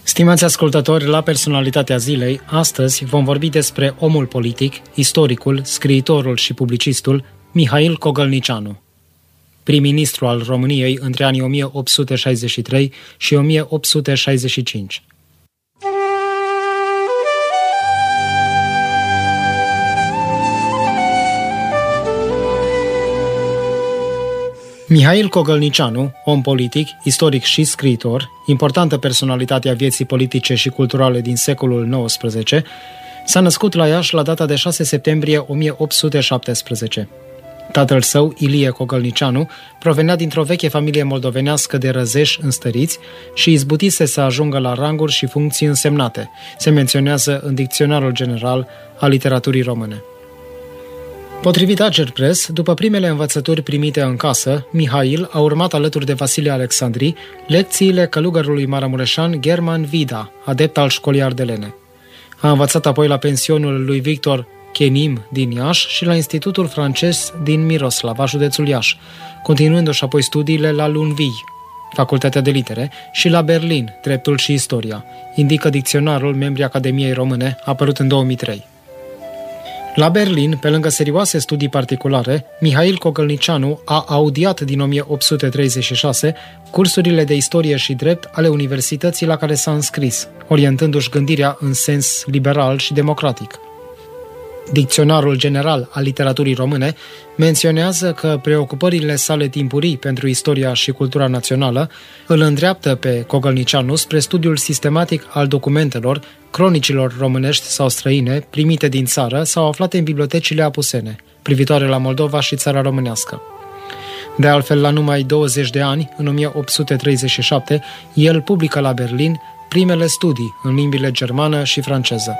Stimați ascultători, la Personalitatea Zilei, astăzi vom vorbi despre omul politic, istoricul, scriitorul și publicistul Mihail Cogălnicianu, prim-ministru al României între anii 1863 și 1865. Mihail Cogălnicianu, om politic, istoric și scriitor, importantă personalitate a vieții politice și culturale din secolul XIX, s-a născut la Iași la data de 6 septembrie 1817. Tatăl său, Ilie Cogălnicianu, provenea dintr-o veche familie moldovenească de răzeși înstăriți și izbutise să ajungă la ranguri și funcții însemnate, se menționează în Dicționarul General al Literaturii Române. Potrivit Agerpres, după primele învățături primite în casă, Mihail a urmat alături de Vasile Alexandri lecțiile călugărului maramureșan German Vida, adept al școlii ardelene. A învățat apoi la pensionul lui Victor Chenim din Iași și la Institutul francez din Miroslava, județul Iași, continuându-și apoi studiile la Lunvii, Facultatea de Litere, și la Berlin, Dreptul și Istoria, indică Dicționarul Membrii Academiei Române, apărut în 2003. La Berlin, pe lângă serioase studii particulare, Mihail Cogălnicianu a audiat din 1836 cursurile de istorie și drept ale universității la care s-a înscris, orientându-și gândirea în sens liberal și democratic. Dicționarul General al Literaturii Române menționează că preocupările sale timpurii pentru istoria și cultura națională îl îndreaptă pe Cogălnicianu spre studiul sistematic al documentelor, cronicilor românești sau străine, primite din țară sau aflate în bibliotecile apusene, privitoare la Moldova și țara românească. De altfel, la numai 20 de ani, în 1837, el publică la Berlin primele studii în limbile germană și franceză.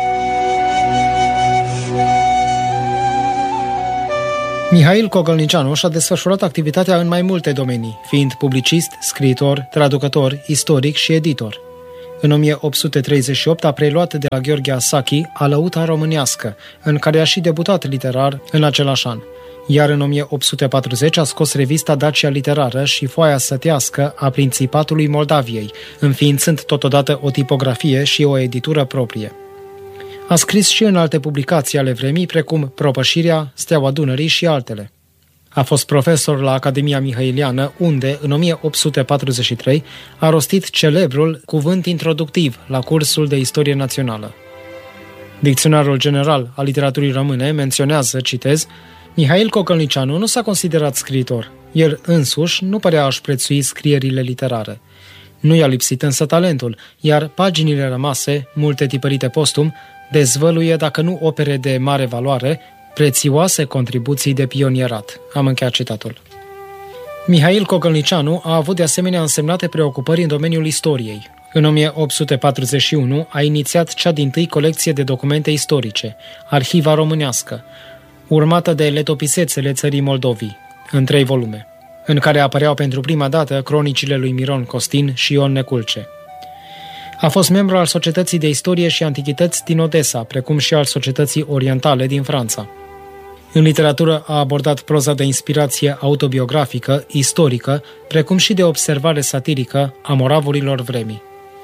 Mihail Cogălnicianu și-a desfășurat activitatea în mai multe domenii, fiind publicist, scriitor, traducător, istoric și editor. În 1838 a preluat de la Gheorghe Asachi Alăuta românească, în care a și debutat literar în același an, iar în 1840 a scos revista Dacia Literară și Foaia Sătească a Principatului Moldaviei, înființând totodată o tipografie și o editură proprie. A scris și în alte publicații ale vremii, precum Propășirea, Steaua Dunării și altele. A fost profesor la Academia Mihailiană, unde, în 1843, a rostit celebrul cuvânt introductiv la cursul de istorie națională. Dicționarul General al Literaturii Române menționează, citez, Mihail Cogălnicianu nu s-a considerat scriitor. El însuși nu părea a-și prețui scrierile literare. Nu i-a lipsit însă talentul, iar paginile rămase, multe tipărite postum, dezvăluie, dacă nu opere de mare valoare, prețioase contribuții de pionierat. Am încheiat citatul. Mihail Cogălnicianu a avut de asemenea însemnate preocupări în domeniul istoriei. În 1841 a inițiat cea dintâi colecție de documente istorice, Arhiva Românească, urmată de Letopisețele țării Moldovii, în 3 volume, în care apăreau pentru prima dată cronicile lui Miron Costin și Ion Neculce. A fost membru al Societății de Istorie și Antichități din Odessa, precum și al Societății Orientale din Franța. În literatură a abordat proza de inspirație autobiografică, istorică, precum și de observare satirică a moravurilor vremii.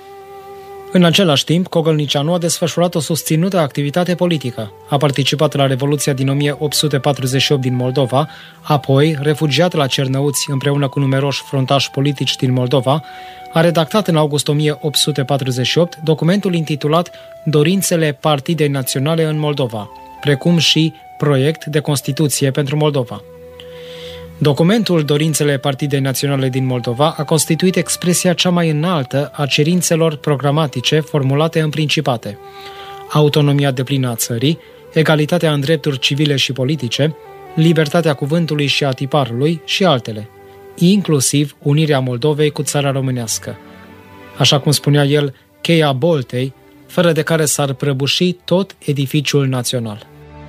În același timp, Cogălnicianu a desfășurat o susținută activitate politică. A participat la Revoluția din 1848 din Moldova, apoi, refugiat la Cernăuți împreună cu numeroși frontași politici din Moldova, a redactat în august 1848 documentul intitulat Dorințele Partidei Naționale în Moldova, precum și Proiect de Constituție pentru Moldova. Documentul Dorințele Partidei Naționale din Moldova a constituit expresia cea mai înaltă a cerințelor programatice formulate în Principate: autonomia deplină a țării, egalitatea în drepturi civile și politice, libertatea cuvântului și a tiparului și altele, inclusiv unirea Moldovei cu țara românească. Așa cum spunea el, cheia boltei, fără de care s-ar prăbuși tot edificiul național.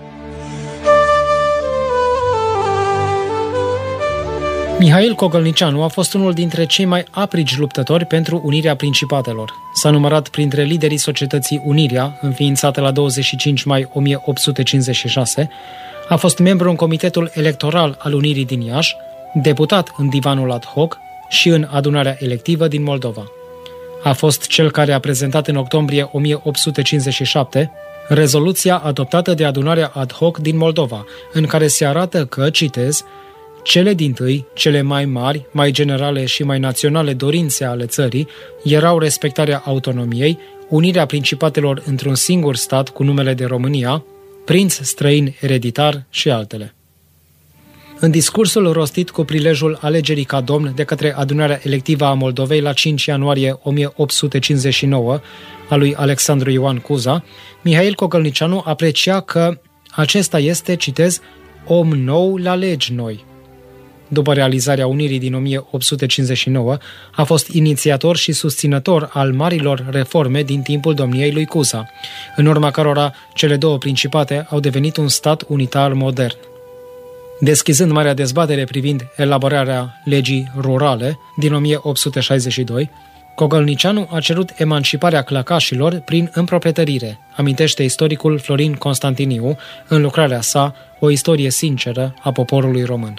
Mihail Cogălnicianu a fost unul dintre cei mai aprigi luptători pentru unirea principatelor. S-a numărat printre liderii societății Unirea, înființată la 25 mai 1856, a fost membru în Comitetul Electoral al Unirii din Iași, deputat în Divanul ad hoc și în adunarea electivă din Moldova. a fost cel care a prezentat în octombrie 1857 rezoluția adoptată de adunarea ad hoc din Moldova, în care se arată că, citez, cele dintâi, cele mai mari, mai generale și mai naționale dorințe ale țării erau respectarea autonomiei, unirea principatelor într-un singur stat cu numele de România, prinț străin ereditar și altele. În discursul rostit cu prilejul alegerii ca domn de către adunarea electivă a Moldovei la 5 ianuarie 1859 a lui Alexandru Ioan Cuza, Mihail Cogălnicianu aprecia că acesta este, citez, om nou la legi noi. După realizarea unirii din 1859, a fost inițiator și susținător al marilor reforme din timpul domniei lui Cuza, în urma cărora cele două principate au devenit un stat unitar modern. Deschizând marea dezbatere privind elaborarea legii rurale din 1862, Cogălnicianu a cerut emanciparea clăcașilor prin împroprietărire, amintește istoricul Florin Constantiniu în lucrarea sa O istorie sinceră a poporului român.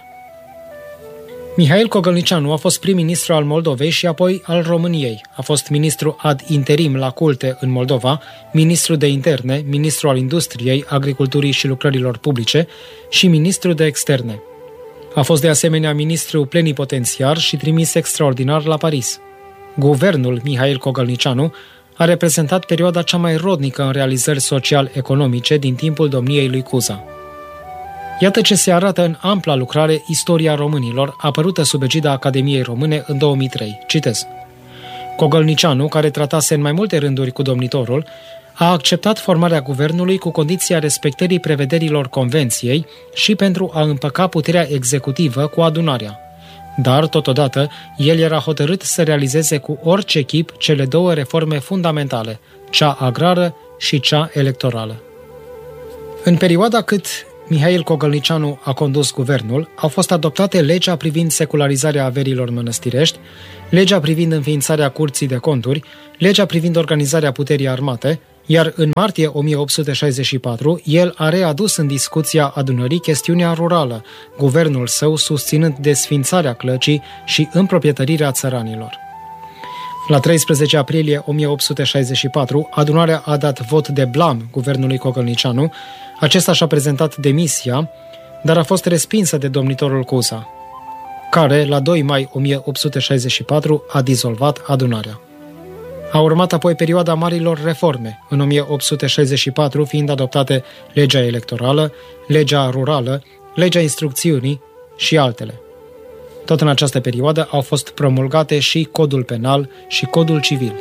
Mihail Cogălnicianu a fost prim-ministru al Moldovei și apoi al României. A fost ministru ad interim la culte în Moldova, ministru de interne, ministru al industriei, agriculturii și lucrărilor publice și ministru de externe. A fost de asemenea ministru plenipotențiar și trimis extraordinar la Paris. Guvernul Mihail Cogălnicianu a reprezentat perioada cea mai rodnică în realizări social-economice din timpul domniei lui Cuza. Iată ce se arată în ampla lucrare Istoria românilor, apărută sub egida Academiei Române în 2003. Citez. Cogălnicianu, care tratase în mai multe rânduri cu domnitorul, a acceptat formarea guvernului cu condiția respectării prevederilor convenției și pentru a împăca puterea executivă cu adunarea. Dar, totodată, el era hotărât să realizeze cu orice chip cele două reforme fundamentale, cea agrară și cea electorală. În perioada cât Mihail Cogălnicianu a condus guvernul, au fost adoptate legea privind secularizarea averilor mănăstirești, legea privind înființarea Curții de Conturi, legea privind organizarea puterii armate, iar în martie 1864 el a readus în discuția adunării chestiunea rurală, guvernul său susținând desfințarea clăcii și împroprietărirea țăranilor. La 13 aprilie 1864, adunarea a dat vot de blam guvernului Cogălnicianu. Acesta și-a prezentat demisia, dar a fost respinsă de domnitorul Cuza, care, la 2 mai 1864, a dizolvat adunarea. A urmat apoi perioada marilor reforme, în 1864 fiind adoptate legea electorală, legea rurală, legea instrucțiunii și altele. Tot în această perioadă au fost promulgate și Codul Penal și Codul Civil.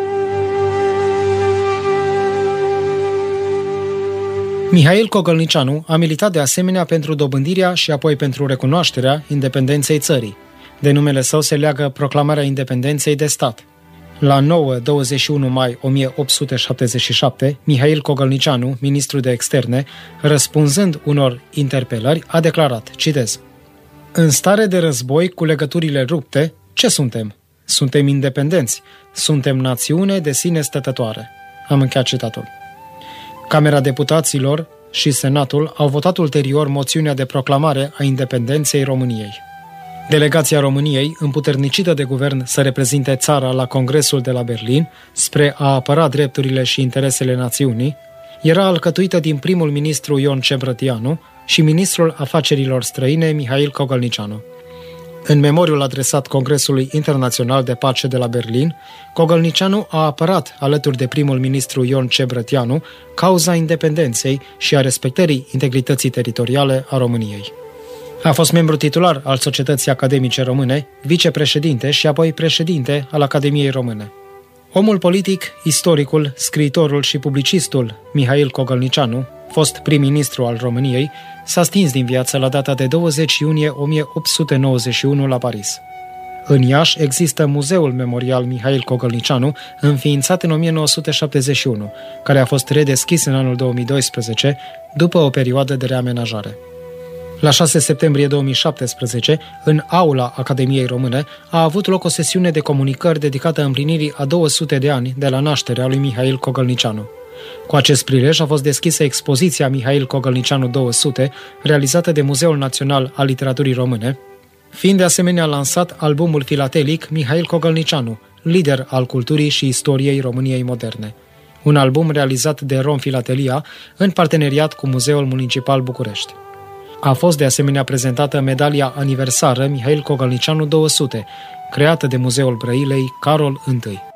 Mihail Cogălnicianu a militat de asemenea pentru dobândirea și apoi pentru recunoașterea independenței țării. De numele său se leagă proclamarea independenței de stat. La 9-21 mai 1877, Mihail Cogălnicianu, ministru de externe, răspunzând unor interpelări, a declarat, citez, în stare de război cu legăturile rupte, ce suntem? Suntem independenți, suntem națiune de sine stătătoare. Am încheiat citatul. Camera Deputaților și Senatul au votat ulterior moțiunea de proclamare a independenței României. Delegația României, împuternicită de guvern să reprezinte țara la Congresul de la Berlin, spre a apăra drepturile și interesele națiunii, era alcătuită din primul ministru Ion Cebrătianu și ministrul afacerilor străine Mihail Cogălnicianu. În memoriul adresat Congresului Internațional de Pace de la Berlin, Cogălnicianu a apărat, alături de primul ministru Ion Cebrătianu, cauza independenței și a respectării integrității teritoriale a României. A fost membru titular al Societății Academice Române, vicepreședinte și apoi președinte al Academiei Române. Omul politic, istoricul, scriitorul și publicistul Mihail Cogălnicianu, fost prim-ministru al României, s-a stins din viață la data de 20 iunie 1891 la Paris. În Iași există Muzeul Memorial Mihail Cogălnicianu, înființat în 1971, care a fost redeschis în anul 2012, după o perioadă de reamenajare. La 6 septembrie 2017, în aula Academiei Române, a avut loc o sesiune de comunicări dedicată împlinirii a 200 de ani de la nașterea lui Mihail Cogălnicianu. Cu acest prilej a fost deschisă expoziția Mihail Cogălnicianu 200, realizată de Muzeul Național al Literaturii Române, fiind de asemenea lansat albumul filatelic Mihail Cogălnicianu, lider al culturii și istoriei României moderne. Un album realizat de Rom Filatelia în parteneriat cu Muzeul Municipal București. A fost de asemenea prezentată medalia aniversară Mihail Cogălnicianu 200, creată de Muzeul Brăilei Carol I.